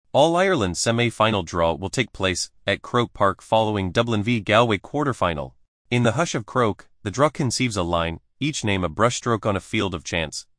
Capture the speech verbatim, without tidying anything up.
All-Ireland semi-final draw will take place at Croke Park following Dublin v Galway quarter-final. In the hush of Croke, the draw conceives a line, each name a brushstroke on a field of chance.